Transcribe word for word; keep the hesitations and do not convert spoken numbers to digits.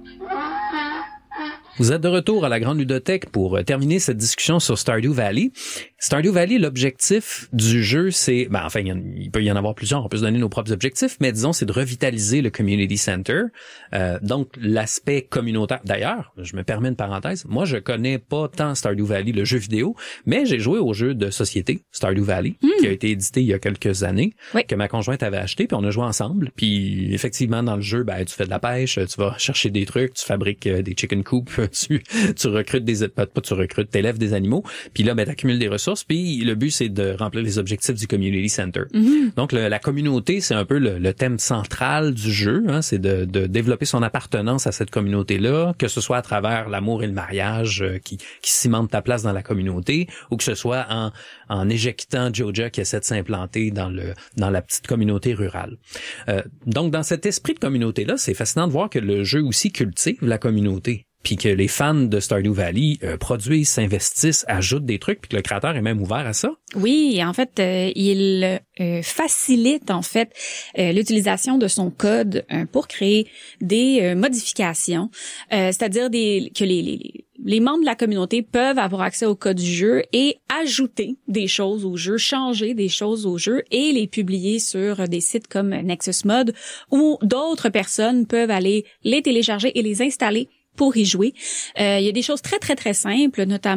Vous êtes de retour à la Grande Ludothèque pour terminer cette discussion sur Stardew Valley. Stardew Valley, l'objectif du jeu, c'est... Ben, enfin, il, y en, il peut y en avoir plusieurs, on peut se donner nos propres objectifs, mais disons, c'est de revitaliser le Community Center. Euh, donc, l'aspect communautaire... D'ailleurs, je me permets une parenthèse, moi, je connais pas tant Stardew Valley, le jeu vidéo, mais j'ai joué au jeu de société, Stardew Valley, mm. qui a été édité il y a quelques années, oui. que ma conjointe avait acheté, puis on a joué ensemble. Puis, effectivement, dans le jeu, ben, tu fais de la pêche, tu vas chercher des trucs, tu fabriques des chicken coops, tu, tu recrutes des... Pas, pas tu recrutes, t'élèves des animaux, puis là, ben, t'accumules des ressources, puis le but, c'est de remplir les objectifs du Community Center. Mm-hmm. Donc, le, la communauté, c'est un peu le, le thème central du jeu, hein, c'est de, de développer son appartenance à cette communauté-là, que ce soit à travers l'amour et le mariage euh, qui, qui cimentent ta place dans la communauté, ou que ce soit en, en éjectant Joja qui essaie de s'implanter dans le dans la petite communauté rurale. Euh, donc, dans cet esprit de communauté-là, c'est fascinant de voir que le jeu aussi cultive la communauté. Puis que les fans de Stardew Valley euh, produisent, s'investissent, ajoutent des trucs, puis que le créateur est même ouvert à ça. Oui, en fait, euh, il euh, facilite en fait euh, l'utilisation de son code euh, pour créer des euh, modifications, euh, c'est-à-dire des que les, les les membres de la communauté peuvent avoir accès au code du jeu et ajouter des choses au jeu, changer des choses au jeu et les publier sur des sites comme Nexus Mod où d'autres personnes peuvent aller les télécharger et les installer pour y jouer. Euh, il y a des choses très, très, très simples, notamment